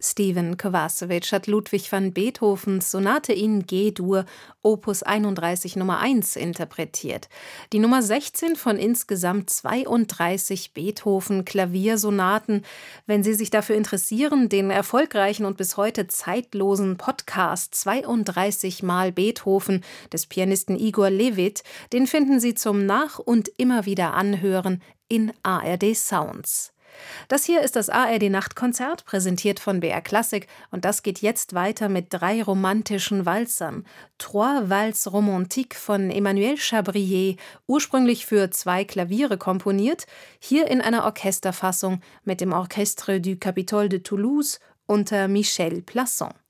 Stephen Kovacevic hat Ludwig van Beethovens Sonate in G-Dur Opus 31 Nummer 1 interpretiert. Die Nummer 16 von insgesamt 32 Beethoven-Klaviersonaten. Wenn Sie sich dafür interessieren, den erfolgreichen und bis heute zeitlosen Podcast 32 Mal Beethoven des Pianisten Igor Levit, den finden Sie zum Nach- und immer wieder Anhören in ARD Sounds. Das hier ist das ARD-Nachtkonzert, präsentiert von BR Klassik, und das geht jetzt weiter mit 3 romantischen Walzern. Trois Valses Romantiques von Emmanuel Chabrier, ursprünglich für 2 Klaviere komponiert, hier in einer Orchesterfassung mit dem Orchestre du Capitole de Toulouse unter Michel Plasson.